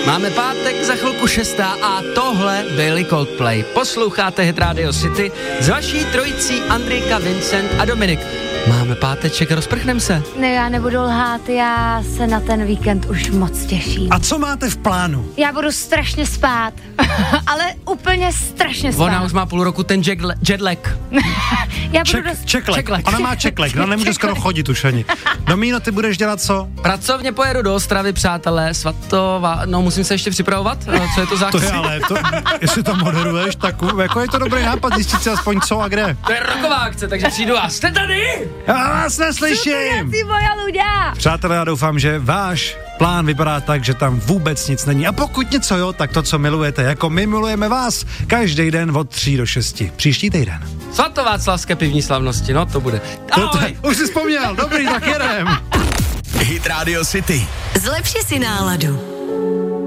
Máme pátek, za chvilku 6. a tohle byli Coldplay. Posloucháte Hit Radio City s vaší trojicí Andrejka, Vincent a Dominik. Máme páteček, rozprchnem se. Ne, já nebudu lhát, já se na ten víkend už moc těším. A co máte v plánu? Já budu strašně spát, ale úplně strašně spát. Ona už má půl roku ten jetlag. Já budu Čeklek. Ona má čeklek, no nemůže skoro chodit už ani. Domíno, ty budeš dělat co? Pracovně pojedu do Ostravy, přátelé, no musím se ještě připravovat, co je to za akci? To je ale, jestli to moderuješ, tak jako je to dobrý nápad zjistit si aspoň co a kde. To je roková akce, takže přijdu a jste tady? Já vás neslyším! Ty moja ľudia! Přátelé, já doufám, že váš plán vypadá tak, že tam vůbec nic není. A pokud něco jo, tak to, co milujete, jako my milujeme vás, každý den od 3 do 6. Příští týden. Svatováclavské pivní slavnosti, no to bude. Ahoj! Už jsi vzpomněl, dobrý, tak jedem. Hit Radio City. Zlepši si náladu.